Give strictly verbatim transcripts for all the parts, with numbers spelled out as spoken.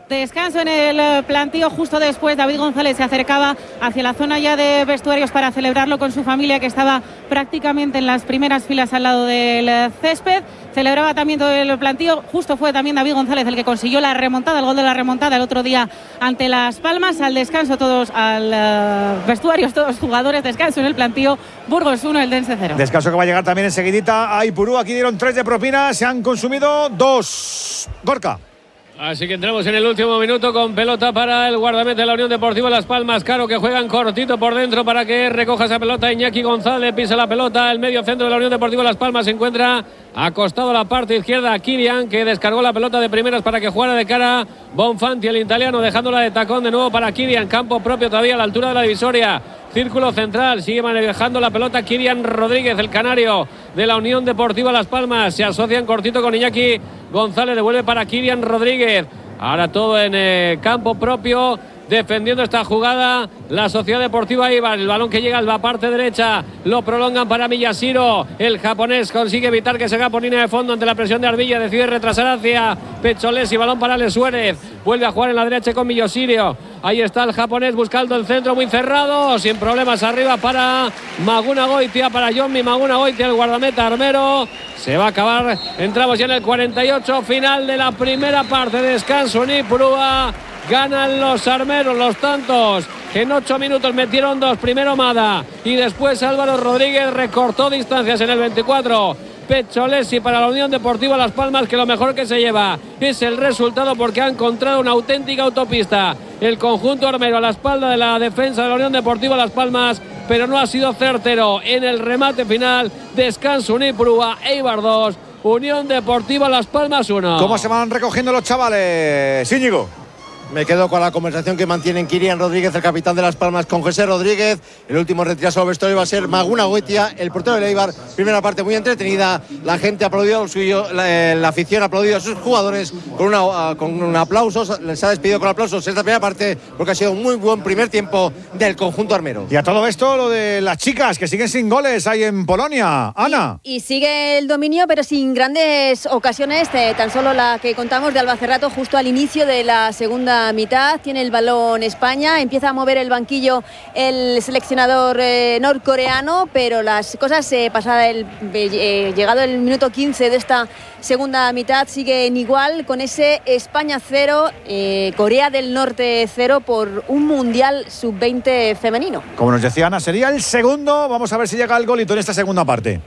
descanso en el plantío. Justo después David González se acercaba hacia la zona ya de vestuarios para celebrarlo con su familia, que estaba prácticamente en las primeras filas al lado del césped. Celebraba también todo el plantío. Justo fue también David González el que consiguió la remontada, el gol de la remontada el otro día ante Las Palmas. Al descanso todos, al uh, vestuarios todos jugadores, descanso en el plantío. Burgos uno, Eldense cero. Descanso que va a llegar también enseguidita a Ipurú. Aquí dieron tres de propina, se han consumido dos. Gorka. Así que entramos en el último minuto con pelota para el guardameta de la Unión Deportiva Las Palmas. Caro, que juegan cortito por dentro para que recoja esa pelota. Iñaki González pisa la pelota. El medio centro de la Unión Deportiva Las Palmas se encuentra acostado a la parte izquierda. Kirian, que descargó la pelota de primeras para que jugara de cara Bonfanti, el italiano, dejándola de tacón de nuevo para Kirian. Campo propio todavía a la altura de la divisoria. Círculo central, sigue manejando la pelota Kirian Rodríguez, el canario de la Unión Deportiva Las Palmas. Se asocian cortito con Iñaki González, devuelve para Kirian Rodríguez. Ahora todo en eh, campo propio, defendiendo esta jugada la Sociedad Deportiva Eibar. El balón que llega a la parte derecha, lo prolongan para Miyashiro. El japonés consigue evitar que se haga por línea de fondo ante la presión de Arbilla. Decide retrasar hacia Pecholesi. Balón para Ale Suárez. Vuelve a jugar en la derecha con Miyashiro. Ahí está el japonés buscando el centro muy cerrado. Sin problemas arriba para Maguna Goitia, para Jonmi Maguna Goitia, el guardameta armero. Se va a acabar. Entramos ya en el cuarenta y ocho, final de la primera parte. Descanso en Ipurúa. Ganan los armeros, los tantos. En ocho minutos metieron dos. Primero Mada y después Álvaro Rodríguez recortó distancias en el veinticuatro. Pecholesi para la Unión Deportiva Las Palmas, que lo mejor que se lleva es el resultado, porque ha encontrado una auténtica autopista el conjunto armero a la espalda de la defensa de la Unión Deportiva Las Palmas, pero no ha sido certero en el remate final. Descanso en Ipurúa, Eibar dos, Unión Deportiva Las Palmas uno. ¿Cómo se van recogiendo los chavales, Íñigo? Me quedo con la conversación que mantienen Kirian Rodríguez, el capitán de Las Palmas, con José Rodríguez. El último retirado al vestuario va a ser Maguna Goitia, el portero de Eibar. Primera parte muy entretenida. La gente ha aplaudido al suyo, la, la afición ha aplaudido a sus jugadores con, una, con un aplauso. Les ha despedido con aplausos esta primera parte, porque ha sido un muy buen primer tiempo del conjunto armero. Y a todo esto, lo de las chicas que siguen sin goles ahí en Polonia. Ana. Y, y sigue el dominio, pero sin grandes ocasiones. Eh, tan solo la que contamos de Alba Cerrato justo al inicio de la segunda mitad. Tiene el balón España, empieza a mover el banquillo el seleccionador eh, norcoreano, pero las cosas eh, pasada el eh, llegado el minuto quince de esta segunda mitad siguen igual, con ese España cero, eh, Corea del Norte cero, por un mundial sub veinte femenino. Como nos decía Ana, sería el segundo. Vamos a ver si llega el golito en esta segunda parte.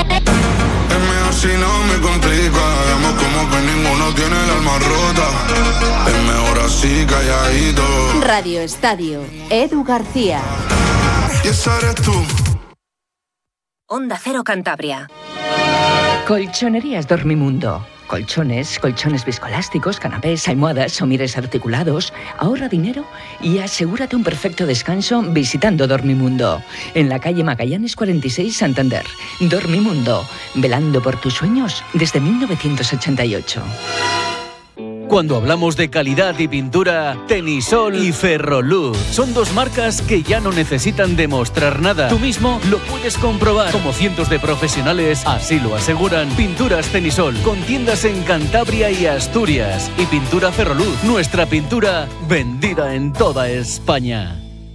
Si no me complica, vemos como que ninguno tiene el alma rota. Es mejor así, calladito. Radio Estadio, Edu García. Y esa eres tú. Onda Cero Cantabria. Colchonerías Dormimundo. Colchones, colchones viscoelásticos, canapés, almohadas, somires articulados. Ahorra dinero y asegúrate un perfecto descanso visitando Dormimundo. En la calle Magallanes cuarenta y seis, Santander. Dormimundo, velando por tus sueños desde mil novecientos ochenta y ocho. Cuando hablamos de calidad y pintura, Tenisol y Ferroluz son dos marcas que ya no necesitan demostrar nada. Tú mismo lo puedes comprobar, como cientos de profesionales así lo aseguran. Pinturas Tenisol, con tiendas en Cantabria y Asturias. Y pintura Ferroluz, nuestra pintura vendida en toda España.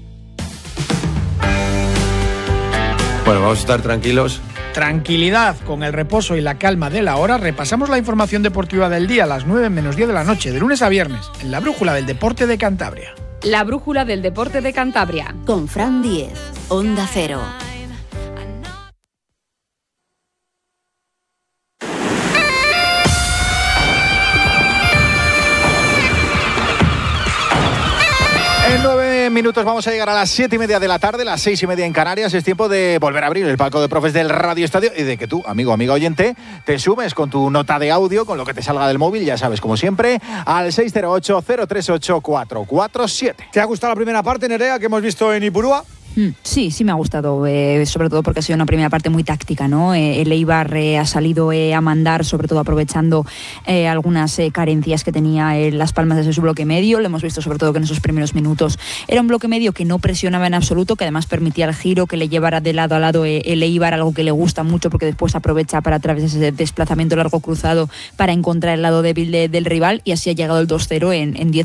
Bueno, vamos a estar tranquilos. Tranquilidad, con el reposo y la calma de la hora. Repasamos la información deportiva del día a las nueve menos diez de la noche, de lunes a viernes, en la Brújula del Deporte de Cantabria. La Brújula del Deporte de Cantabria. Con Fran Díez, Onda Cero. En nueve minutos vamos a llegar a las siete y media de la tarde, las seis y media en Canarias. Es tiempo de volver a abrir el palco de profes del Radio Estadio y de que tú, amigo, amiga oyente, te sumes con tu nota de audio, con lo que te salga del móvil, ya sabes, como siempre, al seis cero ocho, cero tres ocho, cuatro cuatro siete. ¿Te ha gustado la primera parte, Nerea, que hemos visto en Ipurúa? Sí, sí me ha gustado, eh, sobre todo porque ha sido una primera parte muy táctica, ¿no? Eh, el Eibar eh, ha salido eh, a mandar, sobre todo aprovechando eh, algunas eh, carencias que tenía eh, Las Palmas desde su bloque medio. Lo hemos visto sobre todo que en esos primeros minutos era un bloque medio que no presionaba en absoluto, que además permitía el giro, que le llevara de lado a lado eh, el Eibar, algo que le gusta mucho porque después aprovecha para, a través de ese desplazamiento largo cruzado, para encontrar el lado débil de, del rival, y así ha llegado el dos cero en diez